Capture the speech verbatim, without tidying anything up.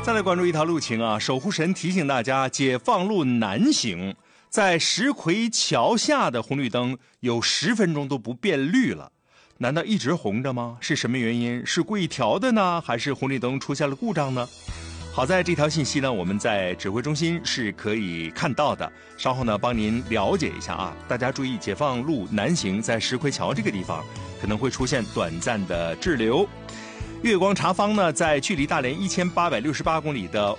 再来关注一条路情啊，守护神提醒大家，解放路南行，在石奎桥下的红绿灯有十分钟都不变绿了。难道一直红着吗？是什么原因？是故意调的呢，还是红绿灯出现了故障呢？好在这条信息呢，我们在指挥中心是可以看到的，稍后呢帮您了解一下啊。大家注意，解放路南行在石奎桥这个地方可能会出现短暂的滞留。月光茶坊呢，在距离大连一千八百六十八公里的